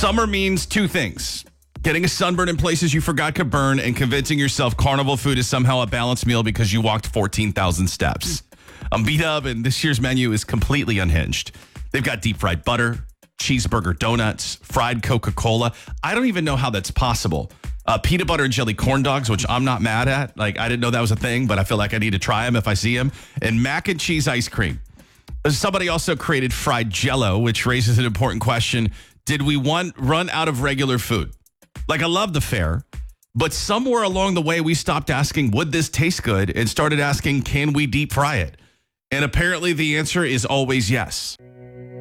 Summer means two things. Getting a sunburn in places you forgot could burn and convincing yourself carnival food is somehow a balanced meal because you walked 14,000 steps. I'm B-Dub, and this year's menu is completely unhinged. They've got deep fried butter, cheeseburger donuts, fried Coca-Cola. I don't even know how that's possible. Peanut butter and jelly corn dogs, which I'm not mad at. Like, I didn't know that was a thing, but I feel like I need to try them if I see them. And mac and cheese ice cream. Somebody also created fried Jell-O, which raises an important question. Did we run out of regular food? Like, I love the fair, but somewhere along the way, we stopped asking, would this taste good? And started asking, can we deep fry it? And apparently the answer is always yes.